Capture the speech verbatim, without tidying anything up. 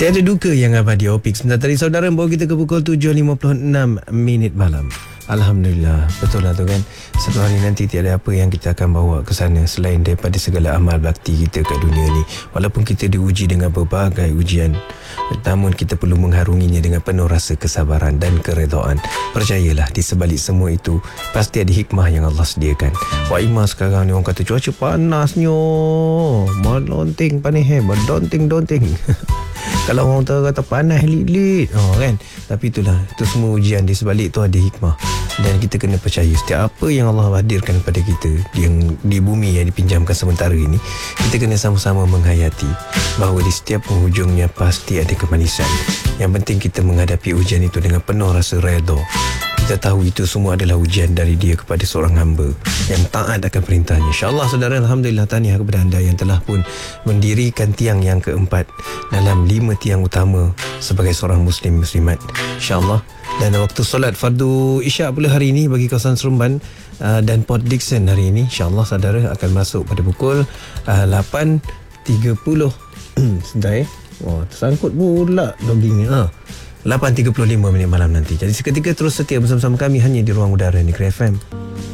Tiada duka yang abadi. Opik sebentar tadi saudara bawa kita ke pukul tujuh lima puluh enam minit malam. Alhamdulillah, betul lah tu kan. Satu hari nanti tiada apa yang kita akan bawa ke sana selain daripada segala amal bakti kita kat dunia ni. Walaupun kita diuji dengan berbagai ujian, namun kita perlu mengharunginya dengan penuh rasa kesabaran dan keredaan. Percayalah, di sebalik semua itu pasti ada hikmah yang Allah sediakan. Wah, Ima sekarang ni orang kata cuaca panasnya, melonting panih he, berdonting-donting. Kalau orang tu kata panas lit-lit, oh kan. Tapi itulah, itu semua ujian, di sebalik tu ada hikmah. Dan kita kena percaya setiap apa yang Allah hadirkan kepada kita yang di bumi yang dipinjamkan sementara ini, kita kena sama-sama menghayati bahawa di setiap penghujungnya pasti ada kemanisan. Yang penting kita menghadapi ujian itu dengan penuh rasa redha. Kita tahu itu semua adalah ujian dari Dia kepada seorang hamba yang taat akan perintahnya. InsyaAllah saudara, Alhamdulillah, tahniah kepada anda yang telah pun mendirikan tiang yang keempat dalam lima tiang utama sebagai seorang Muslim Muslimat, InsyaAllah. Dan waktu solat fardu isyak pula hari ini bagi kawasan Seremban uh, dan Port Dickson hari ini, InsyaAllah saudara, akan masuk pada pukul uh, lapan tiga puluh. Sedar eh. Wah, tersangkut pula logging ni. Ha. lapan tiga puluh lima minit malam nanti. Jadi seketika terus setia bersama-sama kami hanya di Ruang Udara Negeri F M.